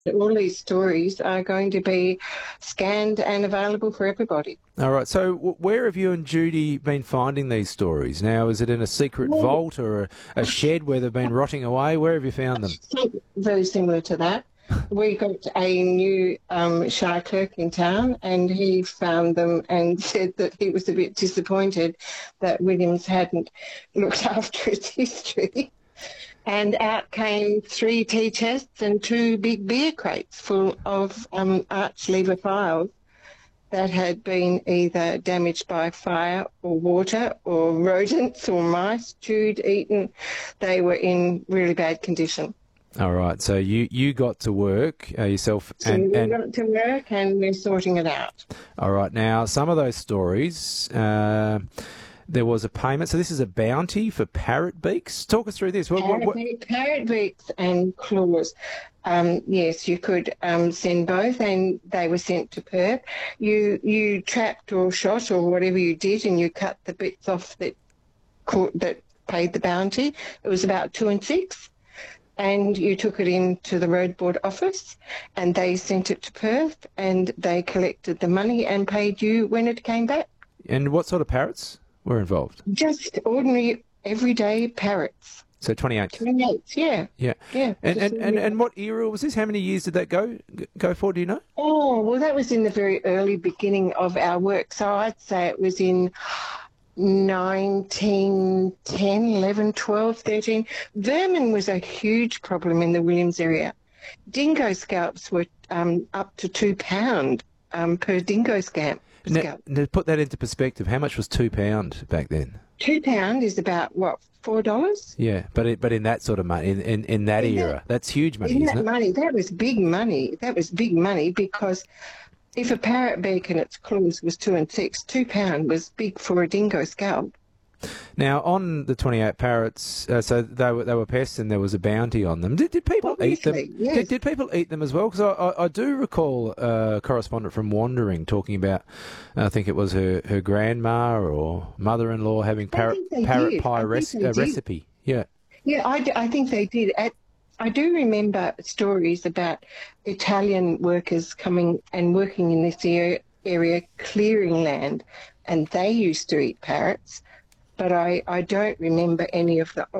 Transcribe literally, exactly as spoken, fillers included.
All these stories are going to be scanned and available for everybody. All right. So, w- where have you and Judy been finding these stories? Now, is it in a secret Well, vault or a, a shed where they've been rotting away? Where have you found them? very similar to that. We got a new um, Shire clerk in town, and he found them and said that he was a bit disappointed that Williams hadn't looked after its history. And out came three tea chests and two big beer crates full of um, arch lever files that had been either damaged by fire or water or rodents or mice, chewed, eaten. They were in really bad condition. All right. So you, you got to work uh, yourself So and, we and got to work and we're sorting it out. all right. Now, some of those stories, uh, there was a payment. So this is a bounty for parrot beaks. Talk us through this. What, what, Parrot, what? beak, parrot beaks and claws. Um, yes, you could um, send both, and they were sent to Perth. You you trapped or shot or whatever you did, and you cut the bits off that caught, that paid the bounty. It was about two and six, and you took it into the Road Board office, and they sent it to Perth, and they collected the money and paid you when it came back. And what sort of parrots were involved? Just ordinary, everyday parrots. So twenty-eight. twenty-eight, yeah. Yeah. Yeah. And, just and, and, and what era was this? How many years did that go go for? Do you know? Oh, well, that was in the very early beginning of our work. So I'd say it was in nineteen ten, eleven, twelve, thirteen. Vermin was a huge problem in the Williams area. Dingo scalps were um, up to two pound um, per dingo scalp. Now, scalp. to put that into perspective, how much was two pound back then? Two pound is about, what, four dollars? Yeah, but it, but in that sort of money, in, in, in that In that- era, that's huge money, In isn't that it? money, that was big money. That was big money because if a parrot beak and its claws was two and six, two pound was big for a dingo scalp. Now, on the twenty-eight parrots, uh, so they were they were pests, and there was a bounty on them. Did, did people eat them? Obviously, yes. Did, did people eat them as well? Because I, I, I do recall a correspondent from Wandering talking about, I think it was her, her grandma or mother-in-law having parrot think they parrot did. pie I think res- they uh, did. recipe. Yeah. Yeah, I, d- I think they did. At, I do remember stories about Italian workers coming and working in this area, area clearing land, and they used to eat parrots. But I, I don't remember any of the